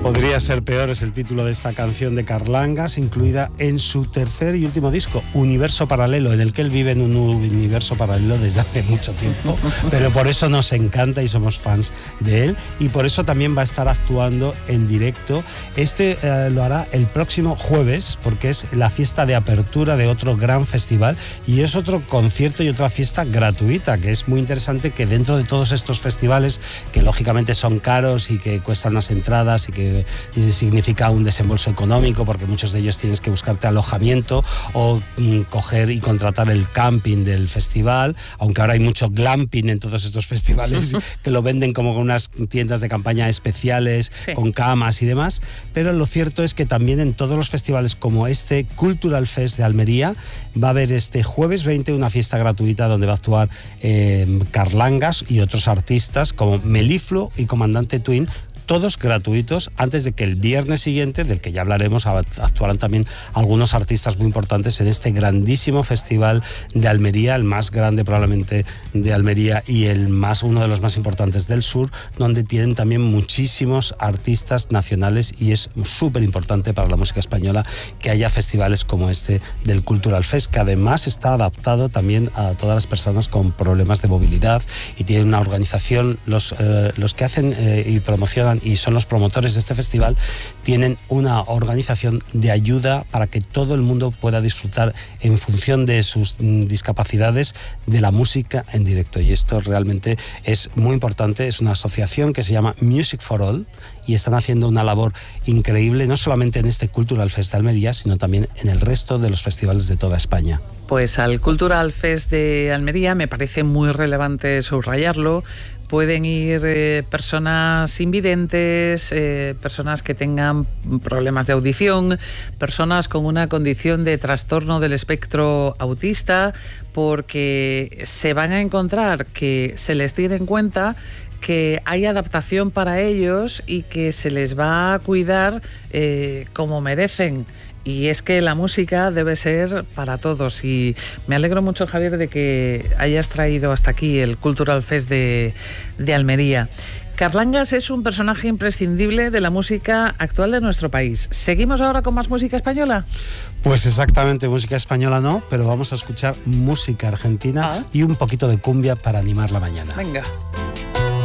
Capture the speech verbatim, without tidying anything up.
Podría ser peor es el título de esta canción de Carlangas, incluida en su tercer y último disco, Universo Paralelo, en el que él vive en un universo paralelo desde hace mucho tiempo, pero por eso nos encanta y somos fans de él, y por eso también va a estar actuando en directo. Este eh, lo hará el próximo jueves, porque es la fiesta de apertura de otro gran festival, y es otro concierto y otra fiesta gratuita, que es muy interesante que dentro de todos estos festivales, que lógicamente son caros y que cuestan unas entradas y que significa un desembolso económico, porque muchos de ellos tienes que buscarte alojamiento o mm, coger y contratar el camping del festival, aunque ahora hay mucho glamping en todos estos festivales que lo venden como con unas tiendas de campaña especiales, sí, con camas y demás, pero lo cierto es que también en todos los festivales como este Cultural Fest de Almería va a haber este jueves veinte una fiesta gratuita donde va a actuar eh, Carlangas y otros artistas como Melifluo y Comandante Twin, todos gratuitos, antes de que el viernes siguiente, del que ya hablaremos, actuarán también algunos artistas muy importantes en este grandísimo festival de Almería, el más grande probablemente de Almería y el más, uno de los más importantes del sur, donde tienen también muchísimos artistas nacionales, y es súper importante para la música española que haya festivales como este del Cultural Fest, que además está adaptado también a todas las personas con problemas de movilidad, y tiene una organización, los, eh, los que hacen eh, y promocionan y son los promotores de este festival, tienen una organización de ayuda para que todo el mundo pueda disfrutar en función de sus discapacidades de la música en directo, y esto realmente es muy importante. Es una asociación que se llama Music for All y están haciendo una labor increíble, no solamente en este Cultural Fest de Almería, sino también en el resto de los festivales de toda España. Pues al Cultural Fest de Almería me parece muy relevante subrayarlo. Pueden ir eh, personas invidentes, eh, personas que tengan problemas de audición, personas con una condición de trastorno del espectro autista, porque se van a encontrar que se les tiene en cuenta, que hay adaptación para ellos y que se les va a cuidar eh, como merecen. Y es que la música debe ser para todos, y me alegro mucho, Javier, de que hayas traído hasta aquí el Cultural Fest de, de Almería. Carlangas es un personaje imprescindible de la música actual de nuestro país. ¿Seguimos ahora con más música española? Pues exactamente, música española no, pero vamos a escuchar música argentina, ah, y un poquito de cumbia para animar la mañana. Venga.